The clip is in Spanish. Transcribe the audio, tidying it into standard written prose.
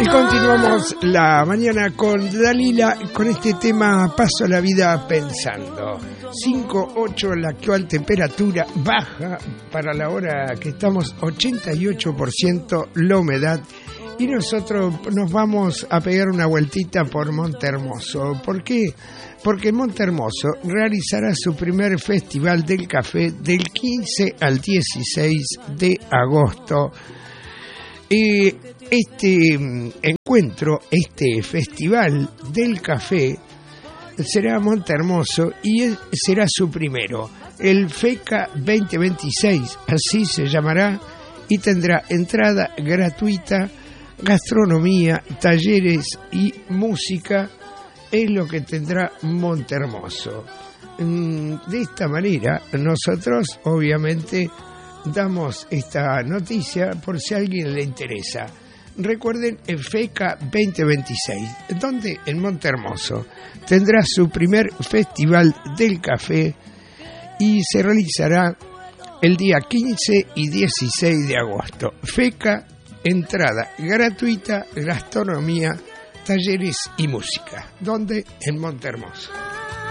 Y continuamos la mañana con Dalila con este tema Paso la vida pensando. 5:08 la actual temperatura, baja para la hora que estamos, 88% la humedad. Y nosotros nos vamos a pegar una vueltita por Montehermoso. ¿Por qué? Porque Montehermoso realizará su primer Festival del Café del 15 al 16 de agosto. Este encuentro, este Festival del Café será Montehermoso y será su primero, el FECA 2026, así se llamará, y tendrá entrada gratuita, gastronomía, talleres y música, es lo que tendrá Montehermoso. De esta manera, nosotros obviamente damos esta noticia por si a alguien le interesa. Recuerden, el FECA 2026, donde en Montehermoso tendrá su primer Festival del Café y se realizará el día 15 y 16 de agosto. FECA, entrada gratuita, gastronomía, talleres y música. ¿Dónde? En Montehermoso.